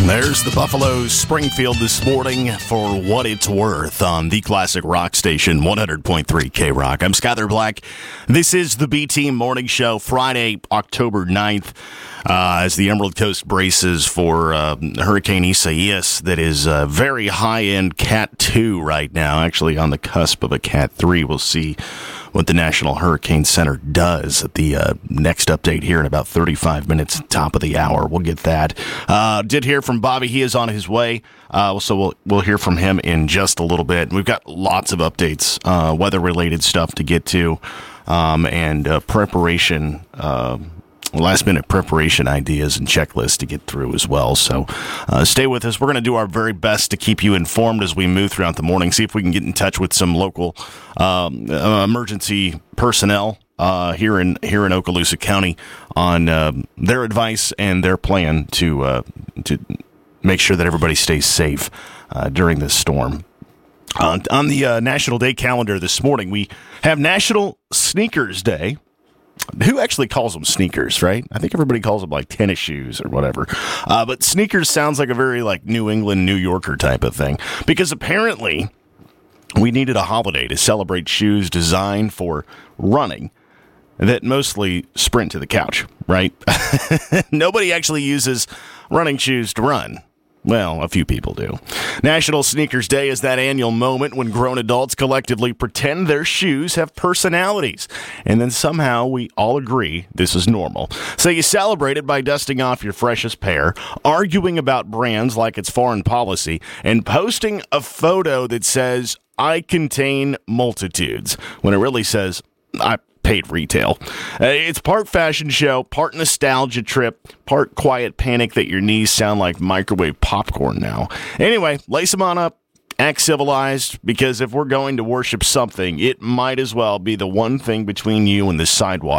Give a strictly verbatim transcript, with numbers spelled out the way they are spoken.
There's the Buffaloes Springfield this morning for what it's worth on the classic rock station, one hundred point three K-Rock. I'm Skyler Black. This is the B-Team Morning Show, Friday, October ninth, uh, as the Emerald Coast braces for uh, Hurricane Isaias that is uh, very high-end Cat two right now, actually on the cusp of a Cat three. We'll see what the National Hurricane Center does at the uh, next update here in about thirty-five minutes, top of the hour. We'll get that. Uh, did hear from Bobby. He is on his way, uh, so we'll we'll hear from him in just a little bit. We've got lots of updates, uh, weather-related stuff to get to, um, and uh, preparation, uh, last-minute preparation ideas and checklists to get through as well. So uh, stay with us. We're going to do our very best to keep you informed as we move throughout the morning, see if we can get in touch with some local um, uh, emergency personnel uh, here in here in Okaloosa County on uh, their advice and their plan to uh, to make sure that everybody stays safe uh, during this storm. Uh, on the uh, National Day calendar this morning, we have National Sneakers Day. Who actually calls them sneakers, right? I think everybody calls them like tennis shoes or whatever. Uh, but sneakers sounds like a very like New England, New Yorker type of thing. Because apparently we needed a holiday to celebrate shoes designed for running that mostly sprint to the couch, right? Nobody actually uses running shoes to run. Well, a few people do. National Sneakers Day is that annual moment when grown adults collectively pretend their shoes have personalities. And then somehow we all agree this is normal. So you celebrate it by dusting off your freshest pair, arguing about brands like it's foreign policy, and posting a photo that says, "I contain multitudes," when it really says, "I paid retail." Uh, it's part fashion show, part nostalgia trip, part quiet panic that your knees sound like microwave popcorn now. Anyway, lace them on up, act civilized, because if we're going to worship something, it might as well be the one thing between you and the sidewalk